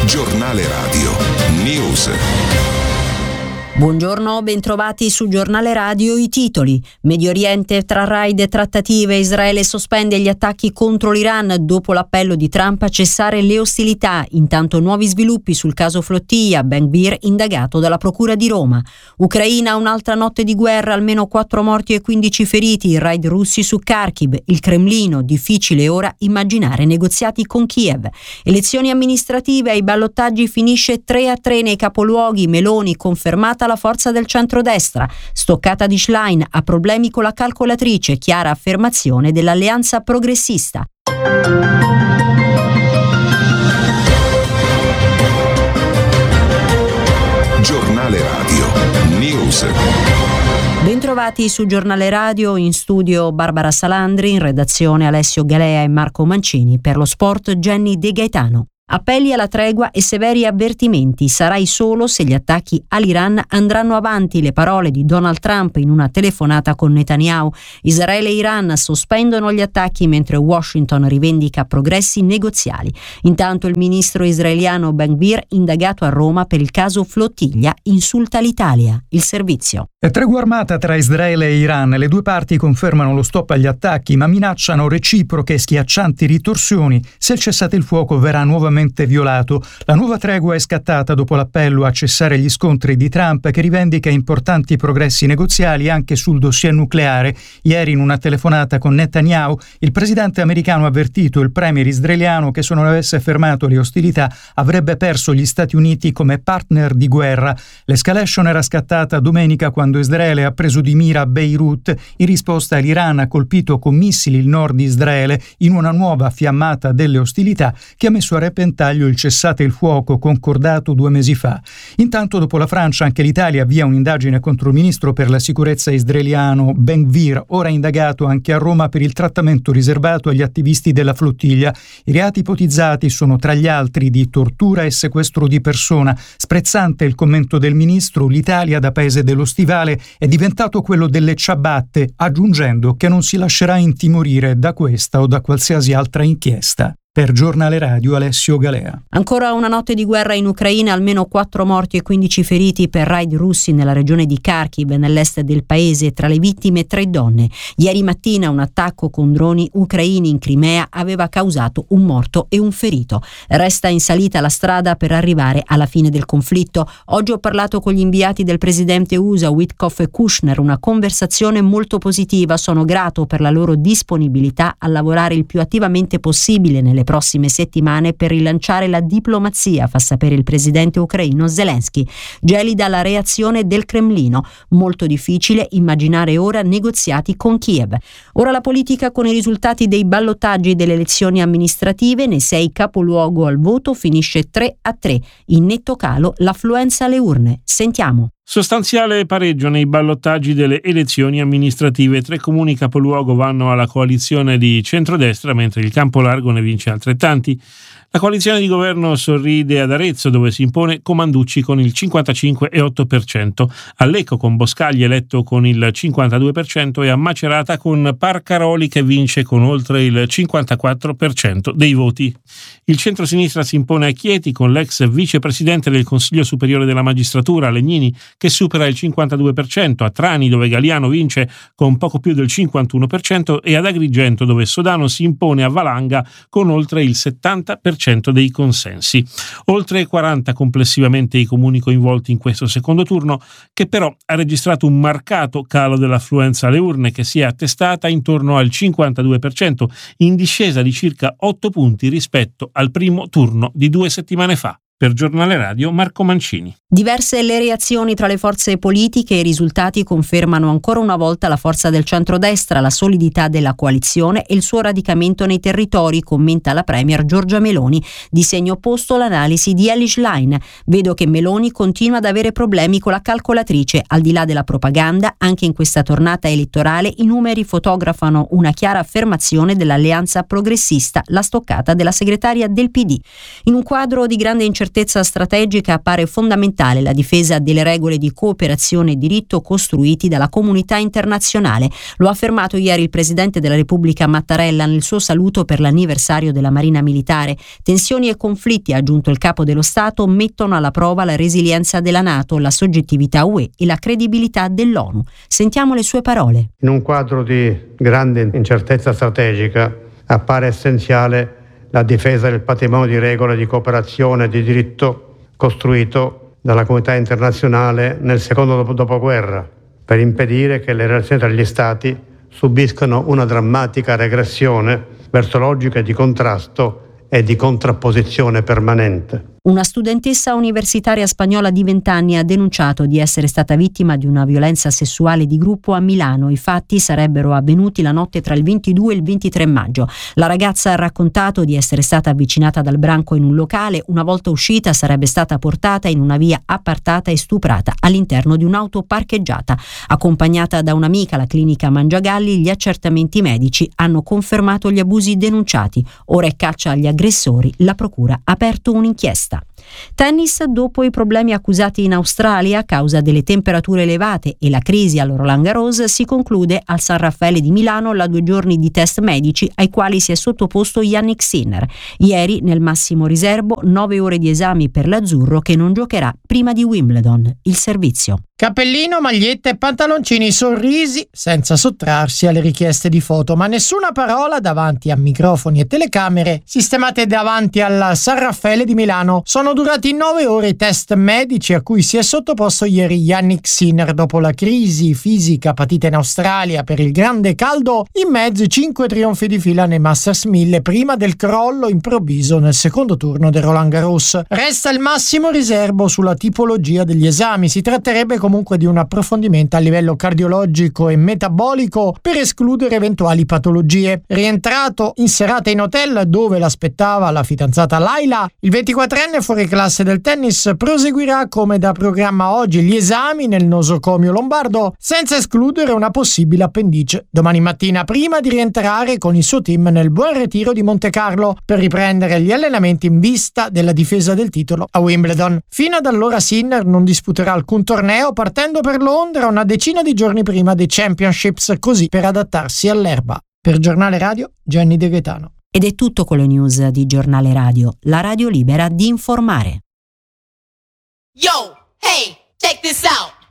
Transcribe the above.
Giornale Radio News. Buongiorno, bentrovati su Giornale Radio. I titoli: Medio Oriente, tra raid e trattative, Israele sospende gli attacchi contro l'Iran dopo l'appello di Trump a cessare le ostilità. Intanto nuovi sviluppi sul caso Flotilla, Ben Gvir indagato dalla Procura di Roma. Ucraina, un'altra notte di guerra, almeno 4 morti e 15 feriti, i raid russi su Kharkiv. Il Cremlino, difficile ora immaginare negoziati con Kiev. Elezioni amministrative, ai ballottaggi finisce 3-3 nei capoluoghi, Meloni confermata la forza del centrodestra. Stoccata di Schlein, ha problemi con la calcolatrice, chiara affermazione dell'alleanza progressista. Giornale Radio News. Bentrovati su Giornale Radio, in studio Barbara Salandri, in redazione Alessio Galea e Marco Mancini, per lo sport Jenny De Gaetano. Appelli alla tregua e severi avvertimenti. Sarai solo se gli attacchi all'Iran andranno avanti. Le parole di Donald Trump in una telefonata con Netanyahu. Israele e Iran sospendono gli attacchi mentre Washington rivendica progressi negoziali. Intanto il ministro israeliano Ben Gvir, indagato a Roma per il caso Flottiglia, insulta l'Italia. Il servizio. È tregua armata tra Israele e Iran. Le due parti confermano lo stop agli attacchi, ma minacciano reciproche e schiaccianti ritorsioni se il cessate il fuoco verrà nuovamente violato. La nuova tregua è scattata dopo l'appello a cessare gli scontri di Trump, che rivendica importanti progressi negoziali anche sul dossier nucleare. Ieri, in una telefonata con Netanyahu, il presidente americano ha avvertito il premier israeliano che se non avesse fermato le ostilità avrebbe perso gli Stati Uniti come partner di guerra. L'escalation era scattata domenica quando Israele ha preso di mira Beirut. In risposta, l'Iran ha colpito con missili il nord di Israele in una nuova fiammata delle ostilità che ha messo a repentaglio il cessate il fuoco concordato 2 mesi fa. Intanto, dopo la Francia, anche l'Italia avvia un'indagine contro il ministro per la sicurezza israeliano Ben Gvir, ora indagato anche a Roma per il trattamento riservato agli attivisti della Flottiglia. I reati ipotizzati sono tra gli altri di tortura e sequestro di persona. Sprezzante il commento del ministro: l'Italia da paese dello stivale è diventato quello delle ciabatte, aggiungendo che non si lascerà intimorire da questa o da qualsiasi altra inchiesta. Per Giornale Radio Alessio Galea. Ancora una notte di guerra in Ucraina, almeno 4 morti e 15 feriti per raid russi nella regione di Kharkiv, nell'est del paese. Tra le vittime 3 donne. Ieri mattina un attacco con droni ucraini in Crimea aveva causato un morto e un ferito. Resta in salita la strada per arrivare alla fine del conflitto. Oggi ho parlato con gli inviati del presidente USA Witkoff e Kushner, una conversazione molto positiva. Sono grato per la loro disponibilità a lavorare il più attivamente possibile nelle prossime settimane per rilanciare la diplomazia, fa sapere il presidente ucraino Zelensky. Gelida la reazione del Cremlino. Molto difficile immaginare ora negoziati con Kiev. Ora la politica con i risultati dei ballottaggi delle elezioni amministrative. Nei 6 capoluogo al voto finisce 3-3. In netto calo l'affluenza alle urne. Sentiamo. Sostanziale pareggio nei ballottaggi delle elezioni amministrative. 3 comuni capoluogo vanno alla coalizione di centrodestra, mentre il campo largo ne vince altrettanti. La coalizione di governo sorride ad Arezzo, dove si impone Comanducci con il 55,8%, a Lecco con Boscagli eletto con il 52% e a Macerata con Parcaroli che vince con oltre il 54% dei voti. Il centrosinistra si impone a Chieti con l'ex vicepresidente del Consiglio Superiore della Magistratura, Legnini, che supera il 52%, a Trani dove Galiano vince con poco più del 51% e ad Agrigento dove Sodano si impone a Valanga con oltre il 70% dei consensi. Oltre 40 complessivamente i comuni coinvolti in questo secondo turno, che però ha registrato un marcato calo dell'affluenza alle urne che si è attestata intorno al 52%, in discesa di circa 8 punti rispetto al primo turno di 2 settimane fa. Per Giornale Radio Marco Mancini. Diverse le reazioni tra le forze politiche e i risultati confermano ancora una volta la forza del centrodestra, la solidità della coalizione e il suo radicamento nei territori, commenta la premier Giorgia Meloni. Di segno opposto l'analisi di Eli Schlein. Vedo che Meloni continua ad avere problemi con la calcolatrice. Al di là della propaganda, anche in questa tornata elettorale i numeri fotografano una chiara affermazione dell'alleanza progressista, la stoccata della segretaria del PD. In un quadro di grande incertezza certezza strategica appare fondamentale la difesa delle regole di cooperazione e diritto costruiti dalla comunità internazionale. Lo ha affermato ieri il presidente della Repubblica Mattarella nel suo saluto per l'anniversario della Marina Militare. Tensioni e conflitti, ha aggiunto il capo dello Stato, mettono alla prova la resilienza della NATO, la soggettività UE e la credibilità dell'ONU. Sentiamo le sue parole. In un quadro di grande incertezza strategica appare essenziale la difesa del patrimonio di regole di cooperazione e di diritto costruito dalla comunità internazionale nel secondo dopoguerra, per impedire che le relazioni tra gli Stati subiscano una drammatica regressione verso logiche di contrasto e di contrapposizione permanente. Una studentessa universitaria spagnola di 20 anni ha denunciato di essere stata vittima di una violenza sessuale di gruppo a Milano. I fatti sarebbero avvenuti la notte tra il 22 e il 23 maggio. La ragazza ha raccontato di essere stata avvicinata dal branco in un locale. Una volta uscita sarebbe stata portata in una via appartata e stuprata all'interno di un'auto parcheggiata. Accompagnata da un'amica alla clinica Mangiagalli, gli accertamenti medici hanno confermato gli abusi denunciati. Ora è caccia agli aggressori. La procura ha aperto un'inchiesta. Tennis, dopo i problemi accusati in Australia a causa delle temperature elevate e la crisi al Roland Garros, si conclude al San Raffaele di Milano la 2 giorni di test medici ai quali si è sottoposto Jannik Sinner. Ieri nel massimo riservo 9 ore di esami per l'azzurro che non giocherà prima di Wimbledon. Il servizio. Cappellino, maglietta e pantaloncini, sorrisi senza sottrarsi alle richieste di foto, ma nessuna parola davanti a microfoni e telecamere sistemate davanti al San Raffaele di Milano. Sono durati 9 ore i test medici a cui si è sottoposto ieri Jannik Sinner dopo la crisi fisica patita in Australia per il grande caldo. In mezzo 5 trionfi di fila nei Masters 1000 prima del crollo improvviso nel secondo turno del Roland Garros. Resta il massimo riservo sulla tipologia degli esami. Si tratterebbe comunque di un approfondimento a livello cardiologico e metabolico per escludere eventuali patologie. Rientrato in serata in hotel dove l'aspettava la fidanzata Laila, il 24enne fuori classe del tennis proseguirà come da programma oggi gli esami nel nosocomio lombardo senza escludere una possibile appendice. Domani mattina, prima di rientrare con il suo team nel Buon Retiro di Monte Carlo per riprendere gli allenamenti in vista della difesa del titolo a Wimbledon. Fino ad allora Sinner non disputerà alcun torneo, partendo per Londra una decina di giorni prima dei Championships, così per adattarsi all'erba. Per Giornale Radio, Gianni De Gaetano. Ed è tutto con le news di Giornale Radio, la radio libera di informare. Yo, hey, check this out.